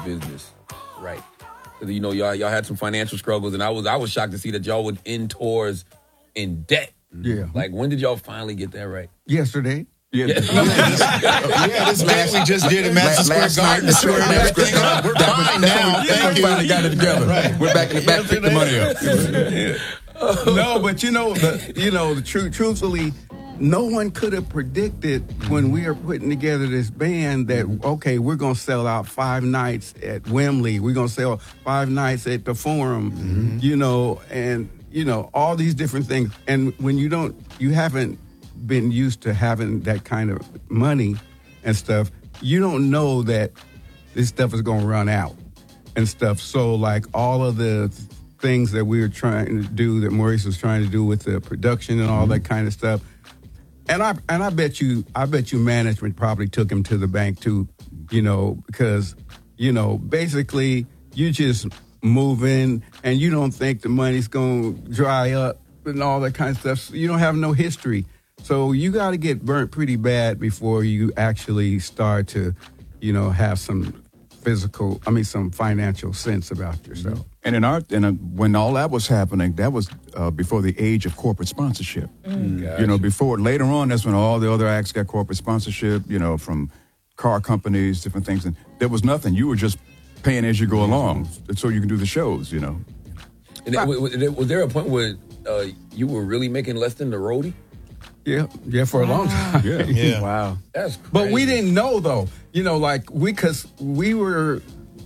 business right? You know, y'all had some financial struggles, and I was shocked to see that y'all would end tours in debt. Yeah. Like, when did y'all finally get that right? Yesterday. Yeah, this last we just did in Madison Square Garden. We're fine now. Thank you. Finally got it together. Right. We're back in the back, pick the money up. No, but truthfully, no one could have predicted when we are putting together this band that, okay, we're going to sell out 5 nights at Wembley. We're going to sell 5 nights at the Forum, and, all these different things. And when you haven't been used to having that kind of money and stuff, you don't know that this stuff is going to run out and stuff. So, like, all of the things that we were trying to do, that Maurice was trying to do with the production and all that kind of stuff, and I bet you management probably took him to the bank too, because basically you just move in and you don't think the money's going to dry up and all that kind of stuff. So you don't have no history. So you got to get burnt pretty bad before you actually start to, have some financial sense about yourself. And when all that was happening, that was before the age of corporate sponsorship. Gotcha. Before, later on, that's when all the other acts got corporate sponsorship, from car companies, different things. And there was nothing. You were just paying as you go along so you can do the shows, And was there a point where you were really making less than the roadie? Yeah, for a long time. Yeah. Wow. That's crazy. But we didn't know, though. Because we were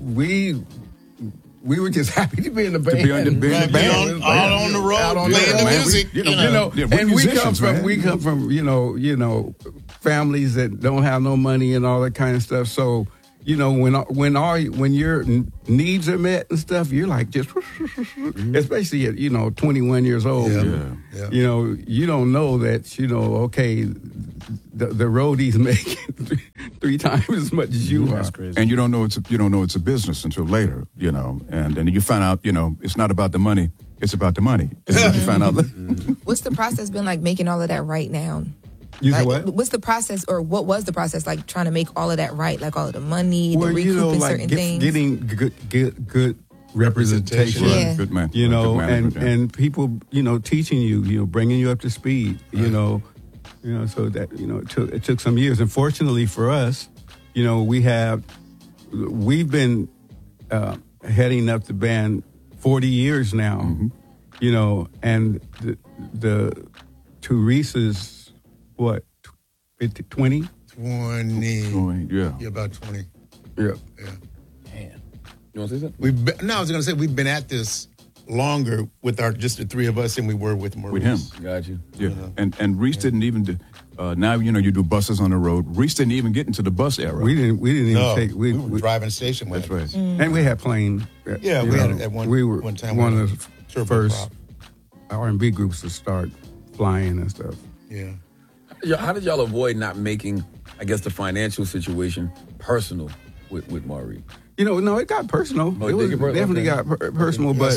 just happy to be in the band. To be on the band. Out on the road, playing the music. And we come from families that don't have no money and all that kind of stuff. So, when your needs are met and stuff, you're like just, especially at 21 years old. Yeah. You don't know that okay, the roadies make 3 times as much as you are. That's crazy. And you don't know it's a business until later, and then you find out, it's not about the money, it's about the money. You find out. What's the process been like making all of that right now? You said what? What's the process, or what was the process like trying to make all of that right, like all of the money, the recouping certain things? Getting good representation. Yeah. Good man. And people, teaching you, bringing you up to speed, so that, it took some years. And fortunately for us, we've been heading up the band 40 years now, and the Teresa's, what, 20? 20. Yeah. Yeah, about 20. Yeah. Damn. You want to say something? I was going to say we've been at this longer with just the 3 of us than we were with Maurice. With him. Got you. Yeah. And Reese didn't even do, now, you do buses on the road. Reese didn't even get into the bus era. We didn't even take. We were driving station wagons. That's right. And we had plane. Yeah, we had at one time. One of the first R&B groups to start flying and stuff. Yeah. How did y'all avoid not making, I guess, the financial situation personal with Maurice? No, it got personal. Oh, it definitely got personal, but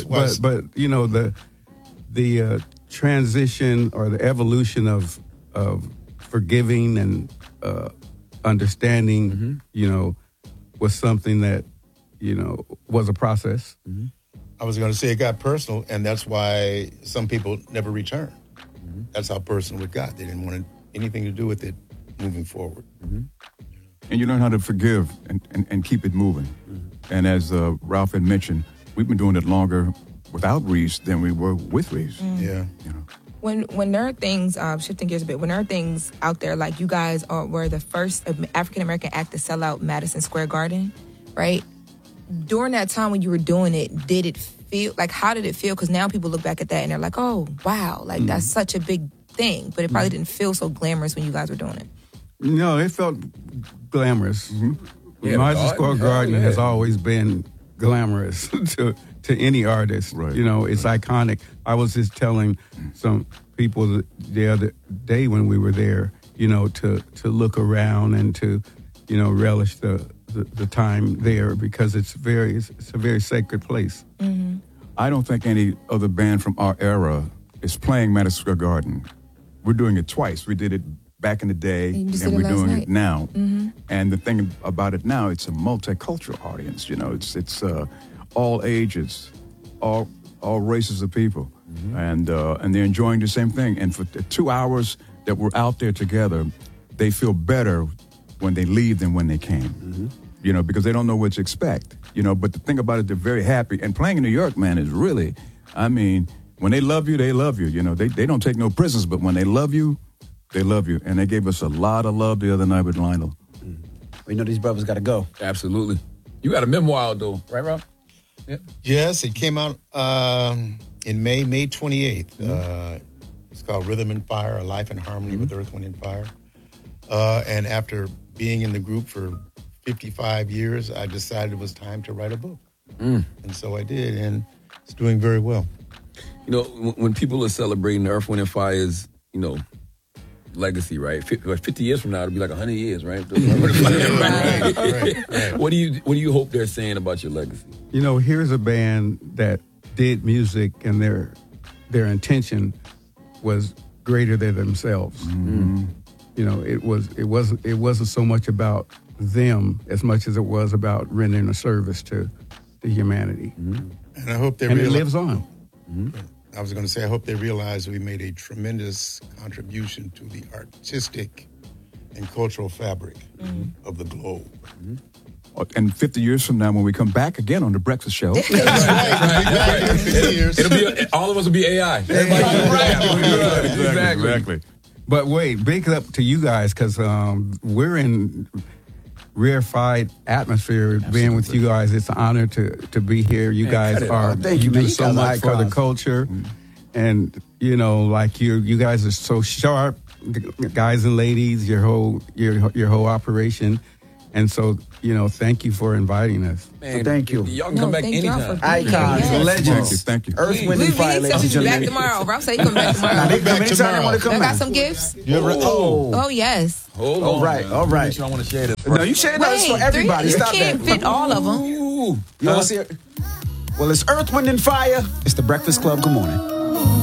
the transition or the evolution of forgiving and understanding, was something that was a process. Mm-hmm. I was going to say it got personal, and that's why some people never returned. Mm-hmm. That's how personal it got. They didn't want anything to do with it moving forward. Mm-hmm. And you learn how to forgive and keep it moving. Mm-hmm. And as Ralph had mentioned, we've been doing it longer without Reese than we were with Reese. Mm-hmm. Yeah. When there are things, shifting gears a bit, when there are things out there, like you guys were the first African-American act to sell out Madison Square Garden, right? During that time when you were doing it, did it feel, like, how did it feel? Because now people look back at that and they're like, oh, wow, like that's such a big thing. But it probably didn't feel so glamorous when you guys were doing it. No, it felt glamorous. Yeah, Madison Square Garden has always been glamorous to any artist. Right. It's iconic. I was just telling some people the other day when we were there, to look around and to, relish the time there, because it's a very sacred place. Mm-hmm. I don't think any other band from our era is playing Madison Square Garden. We're doing it twice. We did it back in the day, And you just and did it we're last doing night. it now. And the thing about it now, it's a multicultural audience. You know, it's all ages, all races of people, and they're enjoying the same thing. And for the 2 hours that we're out there together, they feel better when they leave than when they came. You know, because they don't know what to expect. You know, but the thing about it, they're very happy. And playing in New York, man, is really, I mean, when they love you, they love you. You know, they don't take no prisoners, but when they love you, they love you. And they gave us a lot of love the other night with Lionel. We know these brothers got to go. Absolutely. You got a memoir out, though, right, Rob? Yeah. Yes, it came out in May 28th. It's called Rhythm and Fire, A Life in Harmony with Earth, Wind, and Fire. And after being in the group for 55 years, I decided it was time to write a book. And so I did, and it's doing very well. You know, when people are celebrating Earth, Wind, and Fire's, you know, legacy, right? 50 years from now, it'll be like 100 years, right? Right. What do you hope they're saying about your legacy? You know, here's a band that did music and their intention was greater than themselves. You know, it wasn't so much about them as much as it was about rendering a service to humanity. And I hope they And it realize. lives on. I was going to say, I hope they realize we made a tremendous contribution to the artistic and cultural fabric of the globe. And 50 years from now, when we come back again on The Breakfast Show, That's right. 50 years. It'll be all of us will be AI. exactly. But wait, big up to you guys because we're in rarefied atmosphere being with you guys. It's an honor to be here. You guys are Thank you, do man. You so guys are much for the icons. culture, and you know, like you guys are so sharp, guys and ladies. Your whole operation, and so you know, thank you for inviting us. Man, Thank you. Y'all can come back thank y'all anytime. for being here. Icons, Yes. legends. Thank you. Earth, Wind, We and Fire, really ladies said and you back gentlemen. tomorrow. Rob said you come back Now, tomorrow. they come anytime they want to I come got back. some gifts. Oh. Oh, yes. Hold All on. right, man. all right. Make sure I want to share this. No, you share that. It's for everybody. You Stop can't that. fit all of them. Ooh. You want to see it? Well, it's Earth, Wind, and Fire. It's the Breakfast Club. Good morning.